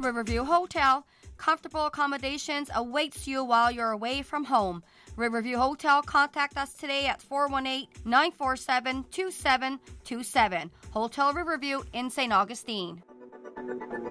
Riverview Hotel. Comfortable accommodations awaits you while you're away from home. Riverview Hotel, contact us today at 418-947-2727. Hotel Riverview in St. Augustine.